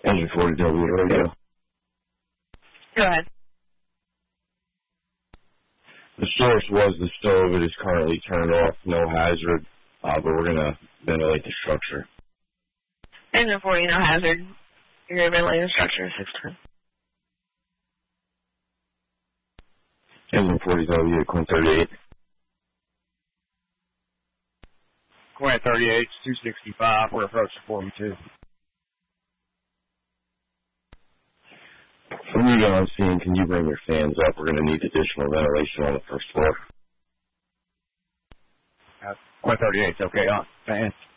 Engine 40W radio. Go ahead. The source was the stove. It is currently turned off, no hazard, but we're going to ventilate the structure. Engine 40, no hazard. You're going to ventilate the structure, 610. Engine 40W, Quint 38. Quint 38, 265. We're approaching 42. From you on scene, can you bring your fans up? We're going to need additional ventilation on the first floor. Quint 38, okay, on. Fans.